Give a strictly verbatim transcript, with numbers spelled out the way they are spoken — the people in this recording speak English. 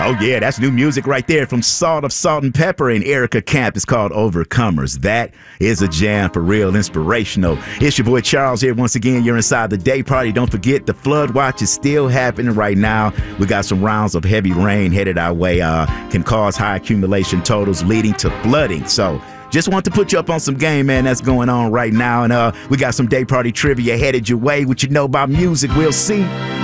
Oh yeah, that's new music right there from Salt of Salt and Pepper and Erica Camp. It's called Overcomers. That is a jam for real, inspirational. It's your boy Charles here once again. You're inside the day party. Don't forget the flood watch is still happening right now. We got some rounds of heavy rain headed our way. Uh, can cause high accumulation totals leading to flooding. So just want to put you up on some game, man, that's going on right now. And uh, we got some day party trivia headed your way. What you know about music, we'll see.